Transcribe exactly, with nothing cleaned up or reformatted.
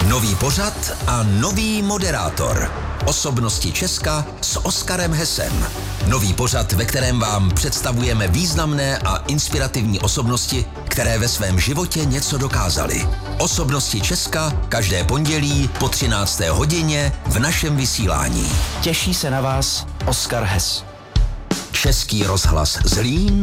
Nový pořad a nový moderátor. Osobnosti Česka s Oskarem Hessem. Nový pořad, ve kterém vám představujeme významné a inspirativní osobnosti, které ve svém životě něco dokázaly. Osobnosti Česka každé pondělí po třinácté hodině v našem vysílání. Těší se na vás Oskar Hess. Český rozhlas Zlín